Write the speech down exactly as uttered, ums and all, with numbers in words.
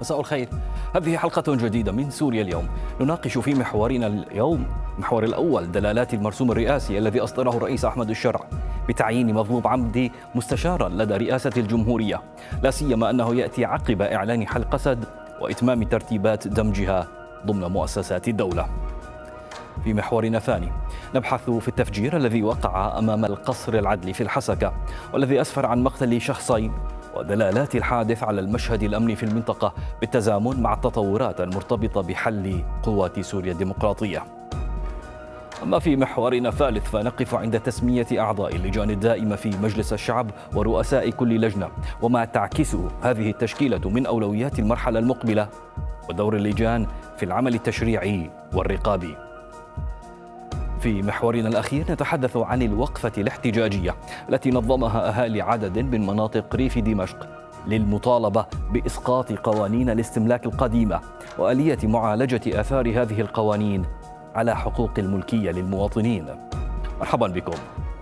مساء الخير. هذه حلقة جديدة من سوريا اليوم، نناقش في محورنا اليوم المحور الأول دلالات المرسوم الرئاسي الذي أصدره الرئيس أحمد الشرع بتعيين مظلوم عمدي مستشارا لدى رئاسة الجمهورية، لا سيما أنه يأتي عقب إعلان حل قسد وإتمام ترتيبات دمجها ضمن مؤسسات الدولة. في محورنا الثاني نبحث في التفجير الذي وقع أمام القصر العدلي في الحسكة والذي أسفر عن مقتل شخصين ودلالات الحادث على المشهد الأمني في المنطقة بالتزامن مع التطورات المرتبطة بحل قوات سوريا الديمقراطية. أما في محورنا الثالث فنقف عند تسمية أعضاء اللجان الدائمة في مجلس الشعب ورؤساء كل لجنة وما تعكسه هذه التشكيلة من أولويات المرحلة المقبلة ودور اللجان في العمل التشريعي والرقابي. في محورنا الأخير نتحدث عن الوقفة الاحتجاجية التي نظمها أهالي عدد من مناطق ريف دمشق للمطالبة بإسقاط قوانين الاستملاك القديمة وآلية معالجة آثار هذه القوانين على حقوق الملكية للمواطنين. مرحبا بكم.